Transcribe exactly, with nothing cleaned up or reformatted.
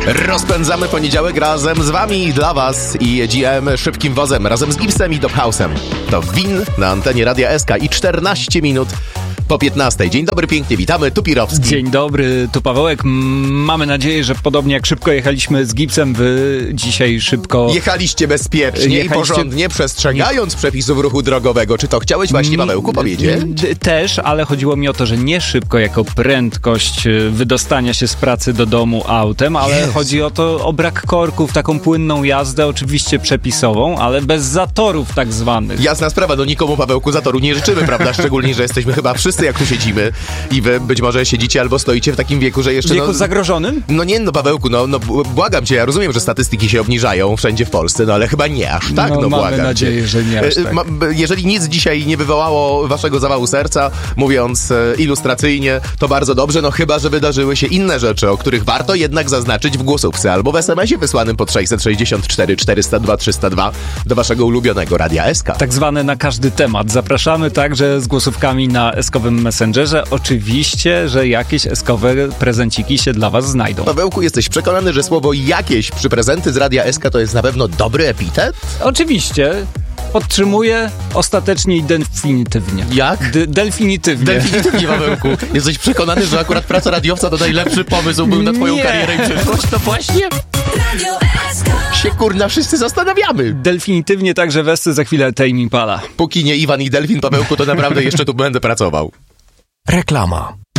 Rozpędzamy poniedziałek razem z wami i dla was i jedziemy szybkim wozem razem z Gipsem i Dophausem. To Win na antenie Radia S K i czternaście minut po piętnastej. Dzień dobry, pięknie witamy, tu Pirowski. Dzień dobry, tu Pawełek. Mamy nadzieję, że podobnie jak szybko jechaliśmy z Gipsem, wy dzisiaj szybko... Jechaliście bezpiecznie jechaliście... i porządnie, przestrzegając przepisów ruchu drogowego. Czy to chciałeś właśnie, Pawełku, powiedzieć? Też, ale chodziło mi o to, że nie szybko jako prędkość wydostania się z pracy do domu autem, ale yes. chodzi o to, o brak korków, taką płynną jazdę, oczywiście przepisową, ale bez zatorów tak zwanych. Jasna sprawa, no nikomu, Pawełku, zatoru nie życzymy, prawda? Szczególnie, że jesteśmy chyba wszyscy, jak tu siedzimy i wy być może siedzicie albo stoicie w takim wieku, że jeszcze... W wieku no, zagrożonym? No nie, no Pawełku, no, no błagam cię, ja rozumiem, że statystyki się obniżają wszędzie w Polsce, no ale chyba nie aż tak, no, no błagam mamy nadzieję, cię. że nie aż tak. Jeżeli nic dzisiaj nie wywołało waszego zawału serca, mówiąc ilustracyjnie, to bardzo dobrze, no chyba, że wydarzyły się inne rzeczy, o których warto jednak zaznaczyć w głosówce albo w es em esie wysłanym pod sześćset sześćdziesiąt cztery czterysta dwa trzysta dwa do waszego ulubionego Radia S K. Tak zwane na każdy temat. Zapraszamy także z głosówkami na eskowym Messengerze. Oczywiście, że jakieś eskowe prezenciki się dla was znajdą. Pawełku, jesteś przekonany, że słowo jakieś przy prezenty z Radia S K to jest na pewno dobry epitet? Oczywiście. Podtrzymuję ostatecznie i definitywnie. Jak? D- definitywnie. Definitywnie, Pawełku. Jesteś przekonany, że akurat praca radiowca to najlepszy pomysł był na twoją Nie. karierę i przyszłość? To właśnie Radio S K. się kurna wszyscy zastanawiamy. Definitywnie także westy za chwilę Tame Impala. Póki nie Iwan i Delfin, Pawełku, to naprawdę jeszcze tu będę pracował. Reklama.